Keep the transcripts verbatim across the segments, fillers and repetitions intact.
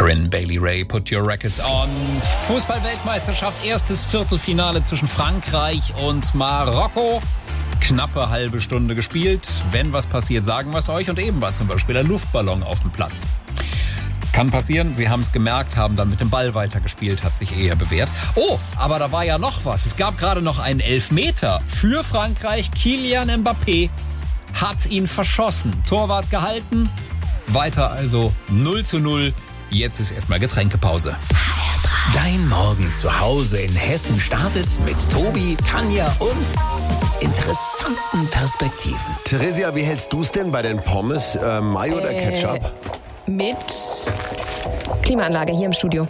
Corinne Bailey Rae, Put Your Records On. Fußball-Weltmeisterschaft, erstes Viertelfinale zwischen Frankreich und Marokko. Knappe halbe Stunde gespielt. Wenn was passiert, sagen wir es euch. Und eben war zum Beispiel ein Luftballon auf dem Platz. Kann passieren, sie haben es gemerkt, haben dann mit dem Ball weitergespielt, hat sich eher bewährt. Oh, aber da war ja noch was. Es gab gerade noch einen Elfmeter für Frankreich. Kylian Mbappé hat ihn verschossen. Torwart gehalten. Weiter also null zu null. Jetzt ist erstmal Getränkepause. Dein Morgen zu Hause in Hessen startet mit Tobi, Tanja und interessanten Perspektiven. Theresia, wie hältst du es denn bei den Pommes? Äh, Mayo oder Äh, Ketchup? Mit Klimaanlage hier im Studio.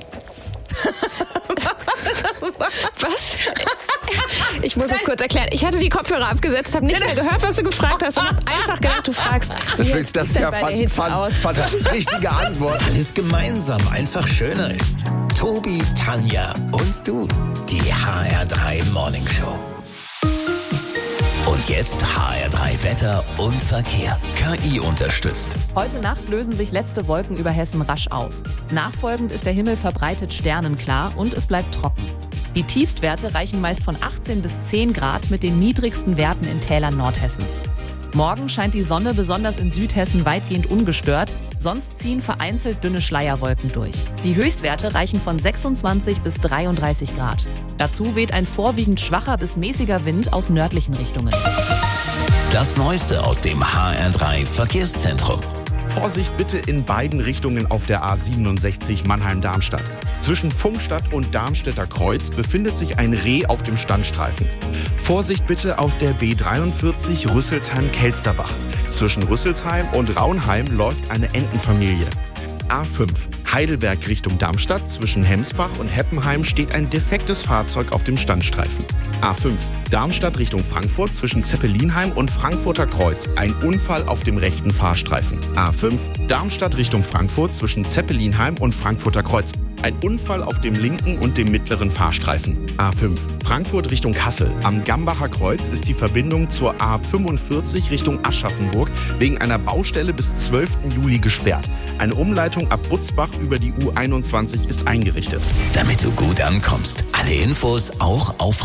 Was? Ich muss es kurz erklären. Ich hatte die Kopfhörer abgesetzt, habe nicht mehr gehört, was du gefragt hast und habe einfach gedacht, du fragst, Das, wie willst, das sieht's ist denn ja bei der Hitze fan, aus? fan, fan, richtige Antwort. Alles gemeinsam einfach schöner ist. Tobi, Tanja und du. Die H R drei Morning Show. Und jetzt H R drei Wetter und Verkehr. K I unterstützt. Heute Nacht lösen sich letzte Wolken über Hessen rasch auf. Nachfolgend ist der Himmel verbreitet sternenklar und es bleibt trocken. Die Tiefstwerte reichen meist von achtzehn bis zehn Grad mit den niedrigsten Werten in Tälern Nordhessens. Morgen scheint die Sonne besonders in Südhessen weitgehend ungestört, sonst ziehen vereinzelt dünne Schleierwolken durch. Die Höchstwerte reichen von sechsundzwanzig bis dreiunddreißig Grad. Dazu weht ein vorwiegend schwacher bis mäßiger Wind aus nördlichen Richtungen. Das Neueste aus dem H R drei Verkehrszentrum. Vorsicht bitte in beiden Richtungen auf der A siebenundsechzig Mannheim-Darmstadt. Zwischen Funkstadt und Darmstädter Kreuz befindet sich ein Reh auf dem Standstreifen. Vorsicht bitte auf der B dreiundvierzig Rüsselsheim-Kelsterbach. Zwischen Rüsselsheim und Raunheim läuft eine Entenfamilie. A fünf Heidelberg Richtung Darmstadt. Zwischen Hemsbach und Heppenheim steht ein defektes Fahrzeug auf dem Standstreifen. A fünf Darmstadt Richtung Frankfurt. Zwischen Zeppelinheim und Frankfurter Kreuz ein Unfall auf dem rechten Fahrstreifen. A fünf Darmstadt Richtung Frankfurt. Zwischen Zeppelinheim und Frankfurter Kreuz ein Unfall auf dem linken und dem mittleren Fahrstreifen. A fünf Frankfurt Richtung Kassel. Am Gambacher Kreuz ist die Verbindung zur A fünfundvierzig Richtung Aschaffenburg wegen einer Baustelle bis zwölften Juli gesperrt. Eine Umleitung ab Butzbach über die U einundzwanzig ist eingerichtet. Damit du gut ankommst. Alle Infos auch auf